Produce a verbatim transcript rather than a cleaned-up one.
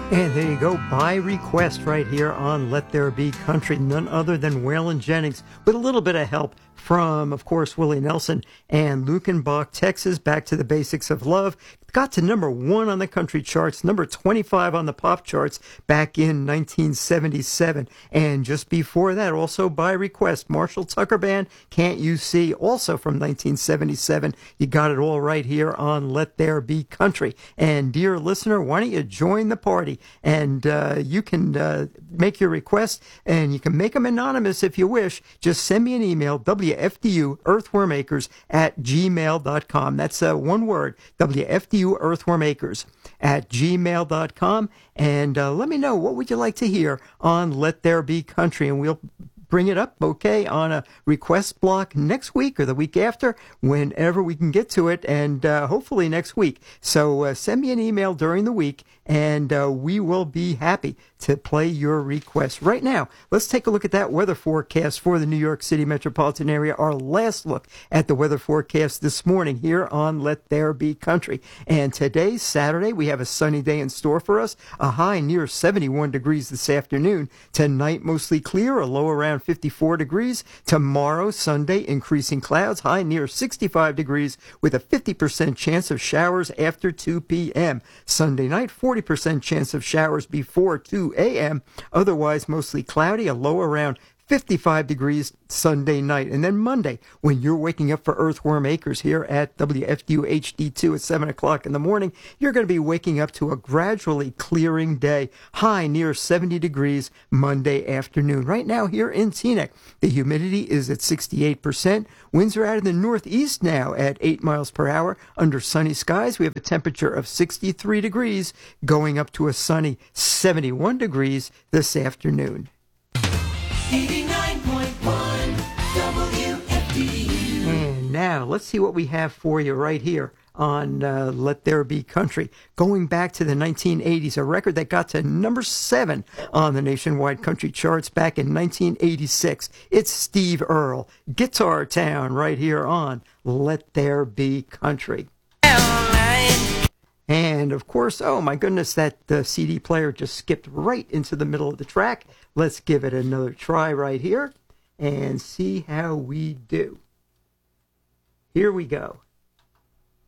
And there you go, by request right here on Let There Be Country, none other than Waylon Jennings, with a little bit of help from, of course, Willie Nelson and Luckenbach, Texas, Back to the Basics of Love. Got to number one on the country charts, number twenty-five on the pop charts back in nineteen seventy-seven. And just before that, also by request, Marshall Tucker Band, Can't You See, also from nineteen seventy-seven. You got it all right here on Let There Be Country. And dear listener, why don't you join the party? And uh, you can uh, make your request, and you can make them anonymous if you wish. Just send me an email, W F D U earthwormacres at gmail dot com. That's uh, one word, W F D U earthwormacres at gmail dot com. And uh, let me know, what would you like to hear on Let There Be Country? And we'll bring it up, okay, on a request block next week or the week after, whenever we can get to it, and uh, hopefully next week. So uh, send me an email during the week, and uh, we will be happy to play your request. Right now, let's take a look at that weather forecast for the New York City metropolitan area. Our last look at the weather forecast this morning here on Let There Be Country. And today, Saturday, we have a sunny day in store for us, a high near seventy-one degrees this afternoon. Tonight, mostly clear, a low around fifty-four degrees. Tomorrow, Sunday, increasing clouds, high near sixty-five degrees with a fifty percent chance of showers after two p.m. Sunday night, forty percent chance of showers before two a.m. Otherwise, mostly cloudy, a low around fifty-five degrees Sunday night. And then Monday, when you're waking up for Earthworm Acres here at W F D U H D two at seven o'clock in the morning, you're going to be waking up to a gradually clearing day, high near seventy degrees Monday afternoon. Right now here in Teaneck, the humidity is at sixty-eight percent. Winds are out of the northeast now at eight miles per hour. Under sunny skies, we have a temperature of sixty-three degrees, going up to a sunny seventy-one degrees this afternoon. eighty-nine point one W F D U. And now, let's see what we have for you right here on uh, Let There Be Country. Going back to the nineteen eighties, a record that got to number seven on the nationwide country charts back in nineteen eighty-six. It's Steve Earle, Guitar Town, right here on Let There Be Country. And, of course, oh my goodness, that uh, C D player just skipped right into the middle of the track. Let's give it another try right here and see how we do. Here we go.